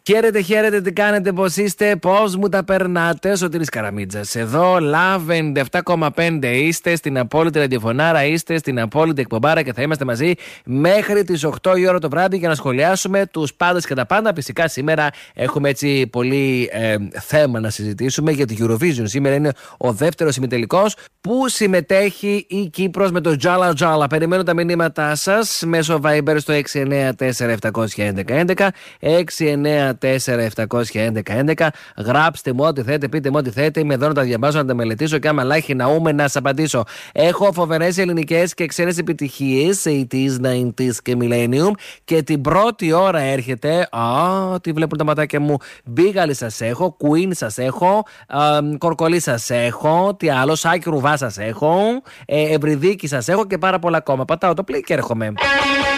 Χαίρετε, τι κάνετε, πώς είστε, πώς μου τα περνάτε? Σωτήρης Καραμίτζας εδώ, Love 97,5 είστε, στην απόλυτη ραδιοφωνάρα είστε, στην απόλυτη εκπομπάρα και θα είμαστε μαζί μέχρι τις 8 η ώρα το βράδυ για να σχολιάσουμε τους πάντες και τα πάντα. Φυσικά σήμερα έχουμε έτσι πολύ θέμα να συζητήσουμε για την Eurovision. Σήμερα είναι ο δεύτερος ημιτελικός που συμμετέχει η Κύπρος με το Τζάλα Τζάλα. Περιμένω τα μηνύματά σας μέσω Viber στο 694-711-11, 694-711-11. Γράψτε μου ό,τι θέλετε, πείτε μου ό,τι θέλετε. Είμαι εδώ να τα διαβάζω, να τα μελετήσω και άμα λάχει να ούμε να σας απαντήσω. Έχω φοβερές ελληνικές και ξένες επιτυχίες 80s, 90s και Millennium. Και την πρώτη ώρα έρχεται. Τι βλέπουν τα ματάκια μου. Μπίγαλη σας έχω, Queen σας έχω, Κορκολί σας έχω, τι άλλο, Σάκη Ρουβά σας έχω, Ευρυδίκη σας έχω και πάρα πολλά ακόμα. Πατάω το play και έρχομαι.